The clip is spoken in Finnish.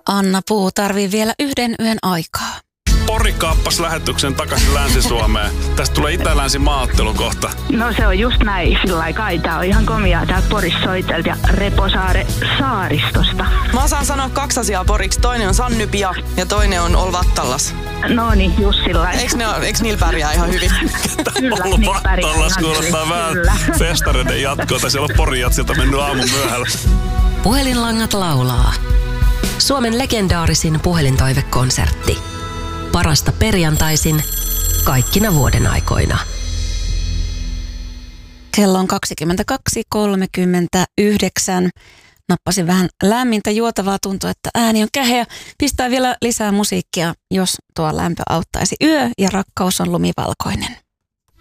Anna Puu tarvii vielä yhden yön aikaa. Pori kaappasi lähetyksen takaisin Länsi-Suomeen. Tästä tulee Itä-Länsi-maaottelu kohta. No se on just näin, sillä kai tää on ihan komiaa. Täältä Porissa soitelta ja Reposaare saaristosta. Mä osaan sanoa 2 asiaa poriksi. Toinen on Sannypia ja toinen on Olvattallas. No niin, just sillä Eiks niillä pärjää ihan hyvin? Kyllä, niillä pärjää Olvattallas ihan kuulostaa hyvin, vähän kyllä. festareiden jatkoa. Siellä on Porijatsilta mennyt aamun myöhällä. Puhelinlangat laulaa. Suomen legendaarisin puhelintoivekonsertti. Parasta perjantaisin kaikkina vuoden aikoina. Kello on 22.39. Nappasin vähän lämmintä juotavaa, tuntuu, että ääni on käheä. Pistää vielä lisää musiikkia, jos tuo lämpö auttaisi. Yö ja rakkaus on lumivalkoinen.